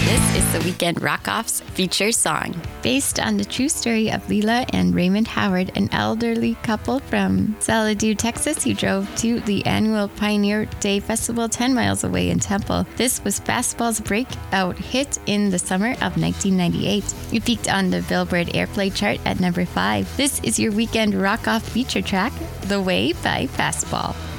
This is the Weekend Rock-Off's feature song. Based on the true story of Leela and Raymond Howard, an elderly couple from Saladoo, Texas, who drove to the annual Pioneer Day Festival 10 miles away in Temple. This was Fastball's breakout hit in the summer of 1998. It peaked on the Billboard Airplay chart at number 5. This is your Weekend Rock-Off feature track, The Way by Fastball.